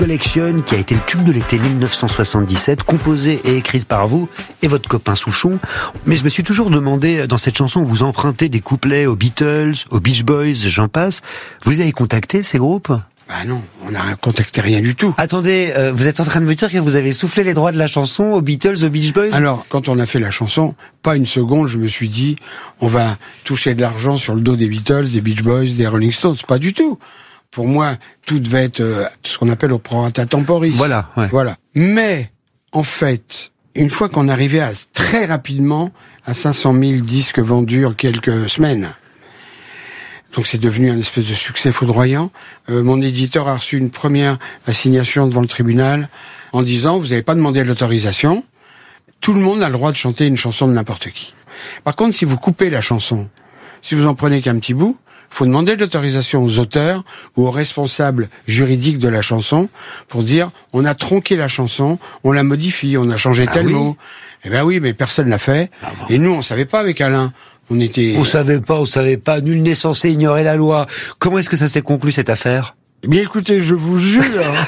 Collection, qui a été le tube de l'été 1977, composée et écrite par vous et votre copain Souchon. Mais je me suis toujours demandé, dans cette chanson, vous empruntez des couplets aux Beatles, aux Beach Boys, j'en passe. Vous avez contacté ces groupes ? Bah non, on n'a contacté rien du tout. Attendez, vous êtes en train de me dire que vous avez soufflé les droits de la chanson aux Beatles, aux Beach Boys ? Alors, quand on a fait la chanson, pas une seconde, je me suis dit, on va toucher de l'argent sur le dos des Beatles, des Beach Boys, des Rolling Stones. Pas du tout. Pour moi, tout devait être ce qu'on appelle au prorata temporis. Voilà, ouais. Voilà. Mais, en fait, une fois qu'on arrivait très rapidement à 500 000 disques vendus en quelques semaines, donc c'est devenu un espèce de succès foudroyant, mon éditeur a reçu une première assignation devant le tribunal en disant, vous n'avez pas demandé l'autorisation, tout le monde a le droit de chanter une chanson de n'importe qui. Par contre, si vous coupez la chanson, si vous en prenez qu'un petit bout, faut demander l'autorisation aux auteurs ou aux responsables juridiques de la chanson pour dire on a tronqué la chanson, on la modifie, on a changé tel mot. Eh ben oui, mais personne l'a fait. Ah bon. Et nous, on savait pas avec Alain. On savait pas. Nul n'est censé ignorer la loi. Comment est-ce que ça s'est conclu cette affaire ? Eh bien, écoutez, je vous jure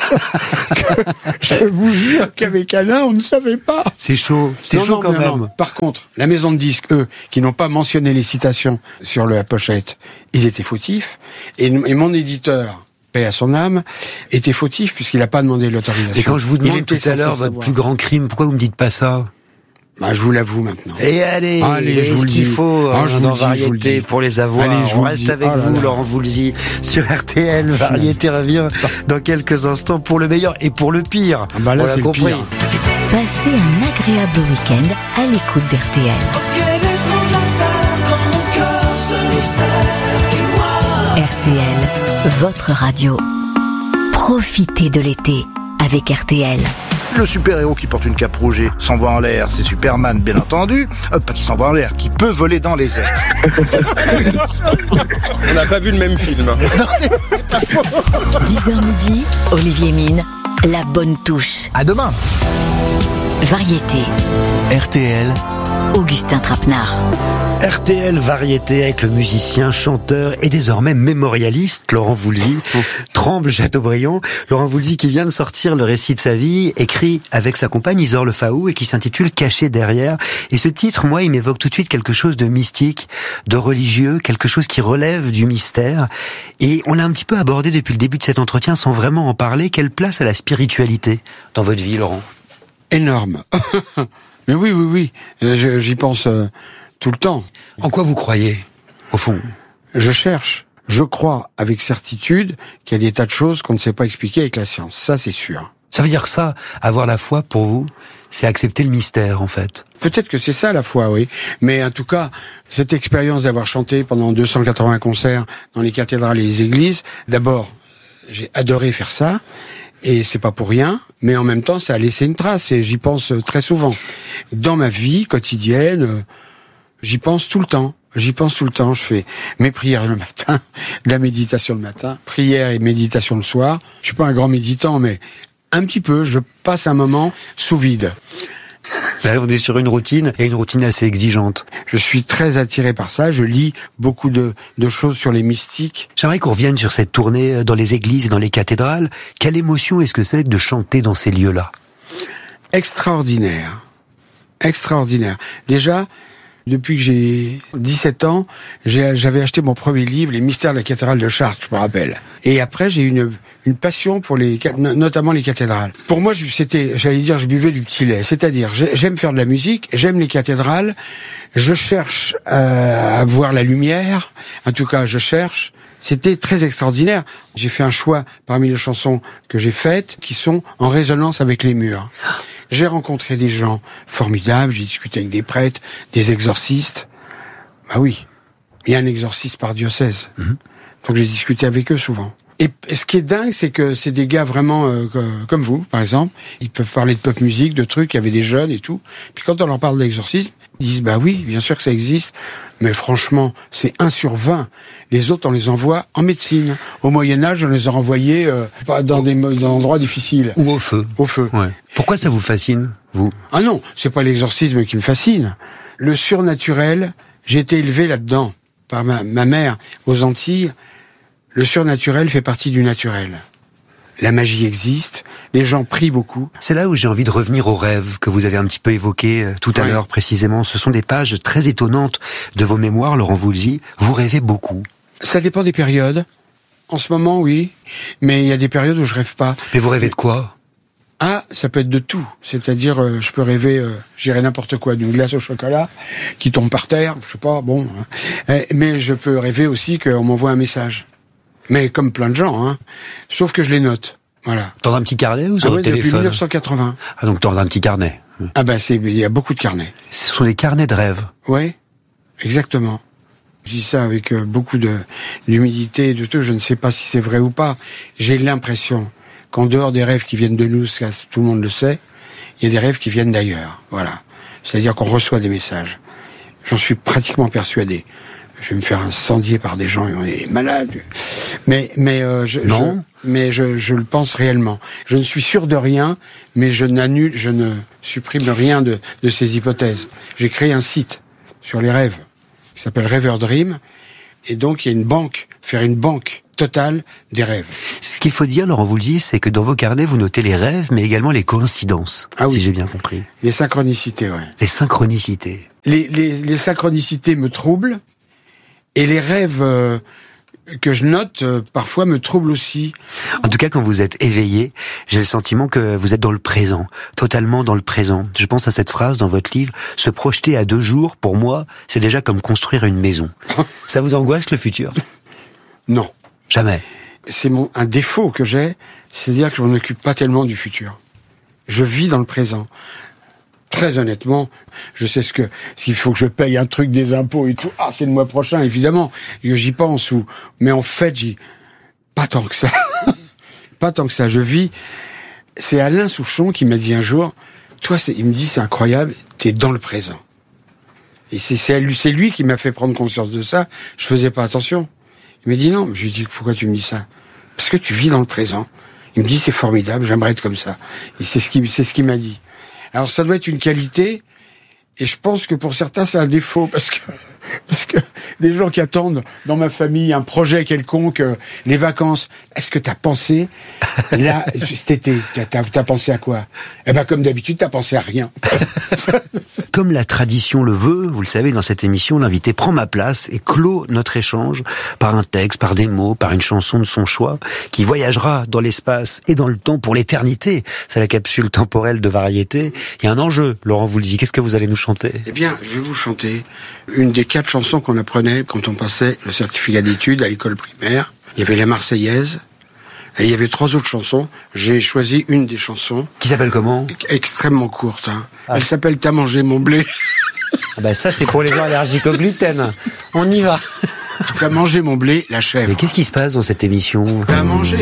qu'avec Alain, on ne savait pas. C'est chaud quand même. Non. Par contre, la maison de disques, eux, qui n'ont pas mentionné les citations sur la pochette, ils étaient fautifs. Et mon éditeur, paix à son âme, était fautif puisqu'il n'a pas demandé l'autorisation. Et quand je vous demande tout à l'heure votre plus grand crime, pourquoi vous me dites pas ça ? Bah, je vous l'avoue maintenant. Et allez, je vous le dis. Il faut dans Variété pour les avoir. Allez, on reste avec vous, Laurent Voulzy, sur RTL. Variété revient dans quelques instants pour le meilleur et pour le pire. Ah bah là, c'est le pire. Passez un agréable week-end à l'écoute d'RTL. RTL, votre radio. Profitez de l'été avec RTL. Le super-héros qui porte une cape rouge s'envoie en l'air, c'est Superman, bien entendu. Pas qui s'envoie en l'air, qui peut voler dans les airs. On n'a pas vu le même film. Non, c'est pas faux. 10h midi, Olivier Mine, la bonne touche. À demain. Variété. RTL. Augustin Trapenard. RTL Variété avec le musicien, chanteur et désormais mémorialiste Laurent Voulzy, Tremble-Châteaubriand. Laurent Voulzy qui vient de sortir le récit de sa vie, écrit avec sa compagne Isor Le Faou et qui s'intitule Caché derrière. Et ce titre, moi, il m'évoque tout de suite quelque chose de mystique, de religieux, quelque chose qui relève du mystère. Et on l'a un petit peu abordé depuis le début de cet entretien sans vraiment en parler. Quelle place a la spiritualité dans votre vie, Laurent ? Énorme. Mais oui. J'y pense tout le temps. En quoi vous croyez, au fond ? Je cherche. Je crois avec certitude qu'il y a des tas de choses qu'on ne sait pas expliquer avec la science. Ça, c'est sûr. Ça veut dire que ça, avoir la foi, pour vous, c'est accepter le mystère, en fait. Peut-être que c'est ça, la foi, oui. Mais en tout cas, cette expérience d'avoir chanté pendant 280 concerts dans les cathédrales et les églises, d'abord, j'ai adoré faire ça. Et c'est pas pour rien, mais en même temps, ça a laissé une trace et j'y pense très souvent. Dans ma vie quotidienne, j'y pense tout le temps. Je fais mes prières le matin, de la méditation le matin, prière et méditation le soir. Je suis pas un grand méditant, mais un petit peu, je passe un moment sous vide. Là, on est sur une routine, et une routine assez exigeante. Je suis très attiré par ça, je lis beaucoup de choses sur les mystiques. J'aimerais qu'on revienne sur cette tournée dans les églises et dans les cathédrales. Quelle émotion est-ce que c'est de chanter dans ces lieux-là ? Extraordinaire. Déjà, depuis que j'ai 17 ans, j'avais acheté mon premier livre, Les mystères de la cathédrale de Chartres, je me rappelle. Et après, j'ai eu une passion pour notamment les cathédrales. Pour moi, je buvais du petit lait. C'est-à-dire, j'aime faire de la musique, j'aime les cathédrales, je cherche à voir la lumière. En tout cas, je cherche. C'était très extraordinaire. J'ai fait un choix parmi les chansons que j'ai faites qui sont en résonance avec les murs. J'ai rencontré des gens formidables, j'ai discuté avec des prêtres, des exorcistes. Bah oui, il y a un exorciste par diocèse. Donc j'ai discuté avec eux souvent. Et ce qui est dingue, c'est que c'est des gars vraiment comme vous, par exemple. Ils peuvent parler de pop musique, de trucs, il y avait des jeunes et tout. Puis quand on leur parle d'exorcisme, ils disent, bah oui, bien sûr que ça existe. Mais franchement, c'est 1 sur 20. Les autres, on les envoie en médecine. Au Moyen-Âge, on les a renvoyés dans des endroits difficiles. Ou au feu. Au feu. Ouais. Pourquoi ça vous fascine, vous ? Ah non, c'est pas l'exorcisme qui me fascine. Le surnaturel, j'ai été élevé là-dedans par ma mère aux Antilles. Le surnaturel fait partie du naturel. la magie existe, les gens prient beaucoup. C'est là où j'ai envie de revenir aux rêves que vous avez un petit peu évoqués tout à l'heure précisément. Ce sont des pages très étonnantes de vos mémoires, Laurent Voulzy. Vous rêvez beaucoup. Ça dépend des périodes. En ce moment, oui, mais il y a des périodes où je rêve pas. Mais vous rêvez de quoi ? Ah, ça peut être de tout. C'est-à-dire, je peux rêver, j'irai n'importe quoi, d'une glace au chocolat qui tombe par terre, je sais pas, bon. Mais je peux rêver aussi qu'on m'envoie un message. Mais comme plein de gens, hein. Sauf que je les note. Voilà. Dans un petit carnet ou sur votre depuis téléphone ? 1980. Ah, donc dans un petit carnet. Ah ben, il y a beaucoup de carnets. Ce sont des carnets de rêves. Ouais, exactement. Je dis ça avec beaucoup d'humilité et de tout. Je ne sais pas si c'est vrai ou pas. J'ai l'impression qu'en dehors des rêves qui viennent de nous, ça, tout le monde le sait, il y a des rêves qui viennent d'ailleurs. Voilà. C'est-à-dire qu'on reçoit des messages. J'en suis pratiquement persuadé. Je vais me faire incendier par des gens, on est malades. Mais je le pense réellement. Je ne suis sûr de rien, mais je ne supprime rien de ces hypothèses. J'ai créé un site sur les rêves qui s'appelle Rêveur Dream, et donc il y a faire une banque totale des rêves. Ce qu'il faut dire, Laurent Voulzy, c'est que dans vos carnets, vous notez les rêves, mais également les coïncidences, si j'ai bien compris. Les synchronicités, ouais. Les synchronicités. Les synchronicités me troublent, et les rêves que je note, parfois me troublent aussi. En tout cas, quand vous êtes éveillé, j'ai le sentiment que vous êtes dans le présent, totalement dans le présent. Je pense à cette phrase dans votre livre, « Se projeter à 2 jours, pour moi, c'est déjà comme construire une maison ». Ça vous angoisse, le futur ? Non. Jamais. C'est un défaut que j'ai, c'est-à-dire que je m'en occupe pas tellement du futur. Je vis dans le présent. Très honnêtement, je sais s'il faut que je paye un truc des impôts et tout. Ah, c'est le mois prochain, évidemment. J'y pense mais en fait, pas tant que ça. Pas tant que ça. Je vis. C'est Alain Souchon qui m'a dit un jour, toi, il me dit, c'est incroyable, t'es dans le présent. Et c'est lui qui m'a fait prendre conscience de ça. Je faisais pas attention. Il m'a dit non. Je lui ai dit, pourquoi tu me dis ça? Parce que tu vis dans le présent. Il me dit, c'est formidable, j'aimerais être comme ça. Et c'est ce qu'il m'a dit. Alors ça doit être une qualité, et je pense que pour certains c'est un défaut, parce que des gens qui attendent dans ma famille un projet quelconque, les vacances, est-ce que t'as pensé, là, cet été, t'as pensé à quoi? Eh ben comme d'habitude, t'as pensé à rien. Comme la tradition le veut, vous le savez, dans cette émission, l'invité prend ma place et clôt notre échange par un texte, par des mots, par une chanson de son choix, qui voyagera dans l'espace et dans le temps pour l'éternité. C'est la capsule temporelle de Variété. Il y a un enjeu, Laurent Voulzy. Qu'est-ce que vous allez nous chanter? Eh bien, je vais vous chanter une des 4 chansons qu'on apprenait quand on passait le certificat d'études à l'école primaire. Il y avait la Marseillaise, et il y avait 3 autres chansons. J'ai choisi une des chansons. Qui s'appelle comment? Extrêmement courte, hein. Elle s'appelle T'as mangé mon blé. Ah ben ça, c'est pour les gens allergiques au gluten. On y va. T'as mangé mon blé, la chèvre. Mais qu'est-ce qui se passe dans cette émission? T'as mangé